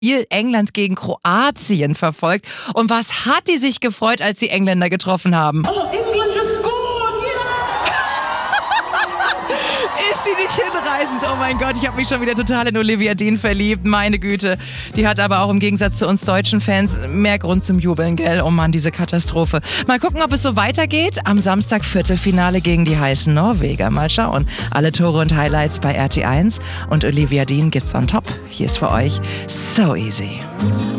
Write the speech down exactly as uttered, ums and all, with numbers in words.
Spiel England gegen Kroatien verfolgt. Und was hat die sich gefreut, als die Engländer getroffen haben? Oh, England just scored! Ist sie nicht hinreißend? Oh mein Gott, ich habe mich schon wieder total in Olivia Dean verliebt. Meine Güte. Die hat aber auch im Gegensatz zu uns deutschen Fans mehr Grund zum Jubeln, gell? Oh Mann, diese Katastrophe. Mal gucken, ob es so weitergeht. Am Samstag Viertelfinale gegen die heißen Norweger. Mal schauen. Alle Tore und Highlights bei R T eins. Und Olivia Dean gibt's on top. Hier ist für euch So Easy.